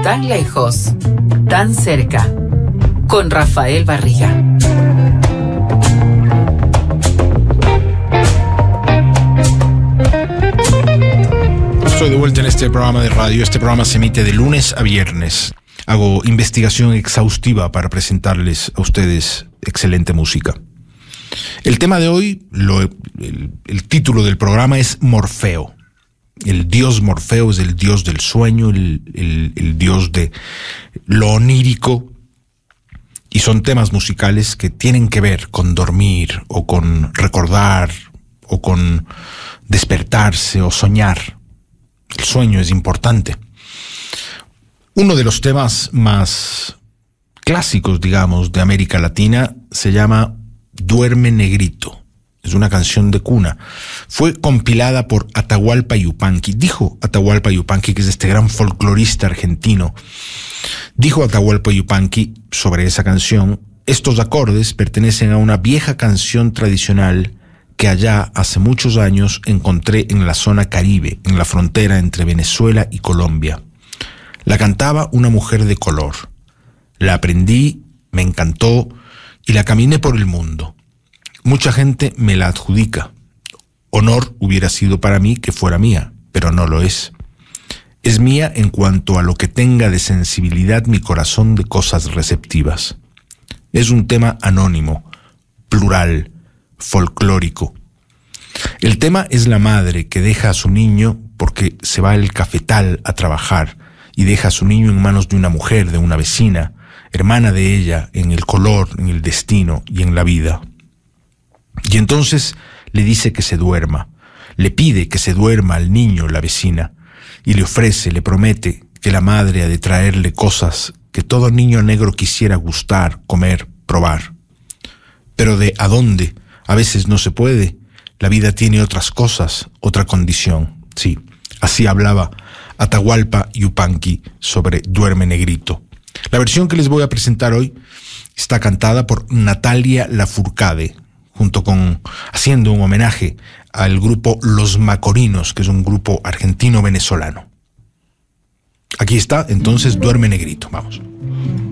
Tan lejos, tan cerca, con Rafael Barriga. Estoy de vuelta en este programa de radio. Este programa se emite de lunes a viernes. Hago investigación exhaustiva para presentarles a ustedes excelente música. El tema de hoy, el título del programa es Morfeo. El dios Morfeo es el dios del sueño, el dios de lo onírico. Y son temas musicales que tienen que ver con dormir, o con recordar, o con despertarse, o soñar. El sueño es importante. Uno de los temas más clásicos, digamos, de América Latina se llama Duerme Negrito. Es una canción de cuna. Fue compilada por Atahualpa Yupanqui. Dijo Atahualpa Yupanqui, que es este gran folclorista argentino, dijo Atahualpa Yupanqui sobre esa canción: estos acordes pertenecen a una vieja canción tradicional que allá hace muchos años encontré en la zona Caribe, en la frontera entre Venezuela y Colombia. La cantaba una mujer de color. La aprendí, me encantó y la caminé por el mundo. Mucha gente me la adjudica. Honor hubiera sido para mí que fuera mía, pero no lo es. Es mía en cuanto a lo que tenga de sensibilidad mi corazón de cosas receptivas. Es un tema anónimo, plural, folclórico. El tema es la madre que deja a su niño porque se va al cafetal a trabajar y deja a su niño en manos de una mujer, de una vecina, hermana de ella en el color, en el destino y en la vida. Y entonces le dice que se duerma, le pide que se duerma al niño, la vecina, y le ofrece, le promete que la madre ha de traerle cosas que todo niño negro quisiera gustar, comer, probar. Pero de ¿a dónde? A veces no se puede. La vida tiene otras cosas, otra condición. Sí, así hablaba Atahualpa Yupanqui sobre Duerme Negrito. La versión que les voy a presentar hoy está cantada por Natalia Lafourcade, haciendo un homenaje al grupo Los Macorinos, que es un grupo argentino-venezolano. Aquí está, entonces, Duerme Negrito. Vamos.